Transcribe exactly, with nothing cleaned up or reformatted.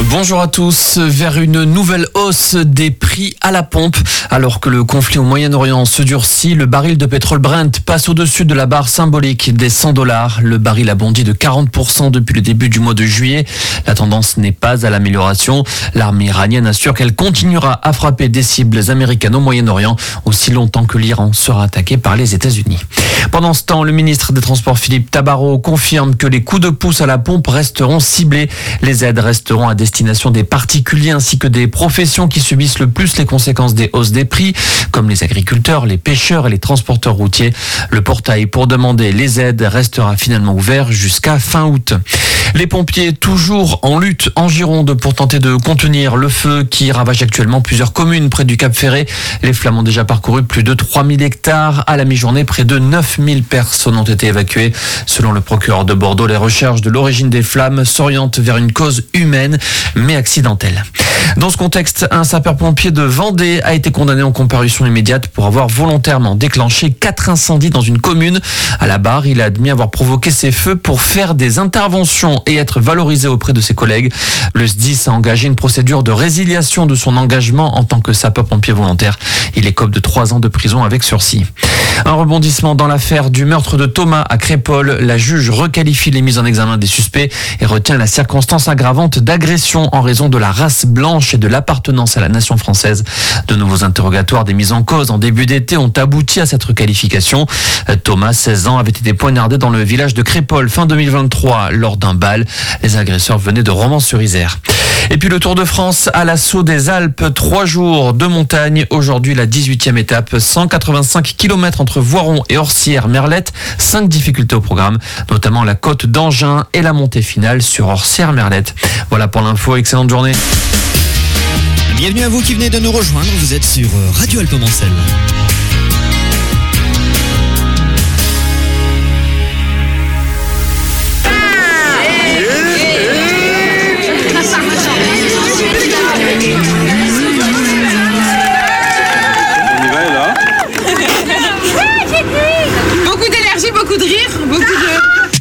Bonjour à tous. Vers une nouvelle hausse des prix à la pompe. Alors que le conflit au Moyen-Orient se durcit, le baril de pétrole Brent passe au-dessus de la barre symbolique des cent dollars. Le baril a bondi de quarante pour cent depuis le début du mois de juillet. La tendance n'est pas à l'amélioration. L'armée iranienne assure qu'elle continuera à frapper des cibles américaines au Moyen-Orient aussi longtemps que l'Iran sera attaqué par les États-Unis. Pendant ce temps, le ministre des Transports Philippe Tabarot confirme que les coups de pouce à la pompe resteront ciblés. Les aides resteront à destination des particuliers ainsi que des professions qui subissent le plus les conséquences des hausses des prix, comme les agriculteurs, les pêcheurs et les transporteurs routiers. Le portail pour demander les aides restera finalement ouvert jusqu'à fin août. Les pompiers toujours en lutte en Gironde pour tenter de contenir le feu qui ravage actuellement plusieurs communes près du Cap Ferré. Les flammes ont déjà parcouru plus de trois mille hectares. À la mi-journée, près de neuf mille personnes ont été évacuées. Selon le procureur de Bordeaux, les recherches de l'origine des flammes s'orientent vers une cause humaine mais accidentelle. Dans ce contexte, un sapeur-pompier de Vendée a été condamné en comparution immédiate pour avoir volontairement déclenché quatre incendies dans une commune. À la barre, il a admis avoir provoqué ces feux pour faire des interventions et être valorisé auprès de ses collègues. Le S D I S a engagé une procédure de résiliation de son engagement en tant que sapeur-pompier volontaire. Il écope de trois ans de prison avec sursis. Un rebondissement dans l'affaire du meurtre de Thomas à Crépol. La juge requalifie les mises en examen des suspects et retient la circonstance aggravante d'agression en raison de la race blanche et de l'appartenance à la nation française. De nouveaux interrogatoires des mises en cause en début d'été ont abouti à cette requalification. Thomas, seize ans, avait été poignardé dans le village de Crépol fin deux mille vingt-trois lors d'un bal. Les agresseurs venaient de Romans-sur-Isère. Et puis le Tour de France à l'assaut des Alpes. Trois jours de montagne. Aujourd'hui, la dix-huitième étape. cent quatre-vingt-cinq kilomètres entre Voiron et Orsières-Merlette. Cinq difficultés au programme, notamment la côte d'Angin et la montée finale sur Orsières-Merlette. Voilà pour l'info. Excellente journée. Bienvenue à vous qui venez de nous rejoindre. Vous êtes sur Radio Alpes Mancel.